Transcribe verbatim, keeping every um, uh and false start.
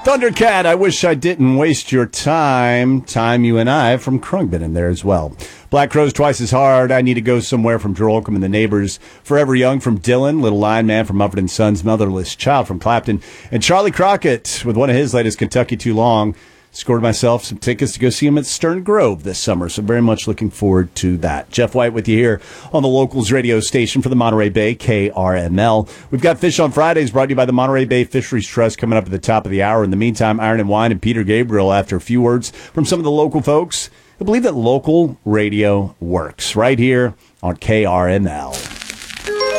Thundercat, I wish I didn't waste your time. Time you and I from Krungben in there as well. Black Crow's Twice as Hard. I Need to Go Somewhere from Drew Holcomb and the Neighbors. Forever Young from Dylan. Little Lion Man from Mumford and Sons. Motherless Child from Clapton. And Charlie Crockett with one of his latest, Kentucky Too Long. Scored myself some tickets to go see him at Stern Grove this summer, so very much looking forward to that. Jeff White with you here on the Locals radio station for the Monterey Bay, K R M L. We've got Fish on Fridays brought to you by the Monterey Bay Fisheries Trust coming up at the top of the hour. In the meantime, Iron and Wine and Peter Gabriel after a few words from some of the local folks who believe that local radio works right here on K R M L.